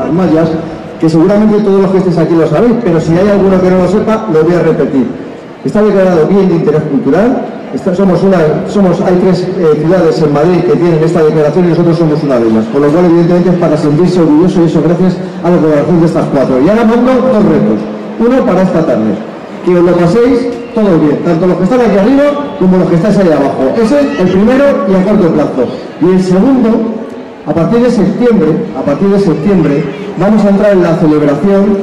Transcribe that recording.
las mallas, que seguramente todos los que estéis aquí lo sabéis, pero si hay alguno que no lo sepa, lo voy a repetir. Está declarado bien de interés cultural. Hay 3 ciudades en Madrid que tienen esta declaración y nosotros somos una de ellas, con lo cual evidentemente es para sentirse orgulloso, y eso gracias a la colaboración de estas 4. Y ahora mando 2 retos, uno para esta tarde, que os lo paséis todo bien, tanto los que están aquí arriba como los que estáis ahí abajo. Ese es el primero y a corto plazo. Y el segundo, a partir de septiembre vamos a entrar en la celebración